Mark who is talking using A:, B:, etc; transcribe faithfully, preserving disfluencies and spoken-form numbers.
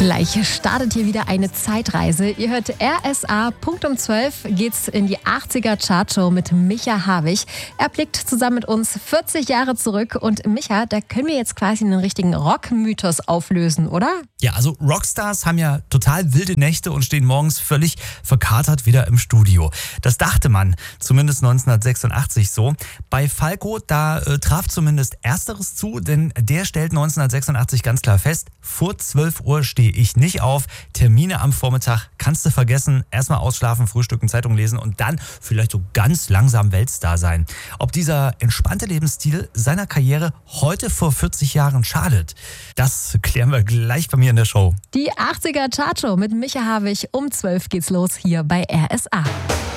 A: Gleich startet hier wieder eine Zeitreise. Ihr hört R S A. Punkt um zwölf geht's in die achtziger Chartshow mit Micha Havig. Er blickt zusammen mit uns vierzig Jahre zurück. Und Micha, da können wir jetzt quasi einen richtigen Rockmythos auflösen, oder?
B: Ja, also Rockstars haben ja total wilde Nächte und stehen morgens völlig verkatert wieder im Studio. Das dachte man zumindest neunzehnhundertsechsundachtzig so. Bei Falco, da äh, traf zumindest Ersteres zu, denn der stellt neunzehnhundertsechsundachtzig ganz klar fest, vor zwölf Uhr stehe ich nicht auf. Termine am Vormittag kannst du vergessen. Erstmal ausschlafen, frühstücken, Zeitung lesen und dann vielleicht so ganz langsam Weltstar sein. Ob dieser entspannte Lebensstil seiner Karriere heute vor vierzig Jahren schadet, das klären wir gleich bei mir in der Show.
A: Die achtziger Chartshow mit Micha Havig. Um zwölf geht's los hier bei R S A.